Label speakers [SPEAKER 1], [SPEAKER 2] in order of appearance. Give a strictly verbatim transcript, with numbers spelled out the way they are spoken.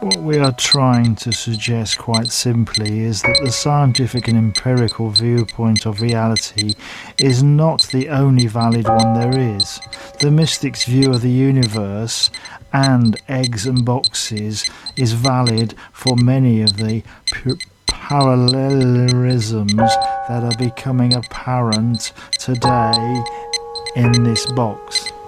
[SPEAKER 1] What we are trying to suggest quite simply is that the scientific and empirical viewpoint of reality is not the only valid one there is. The mystics' view of the universe and eggs and boxes is valid for many of the parallelisms that are becoming apparent today in this box.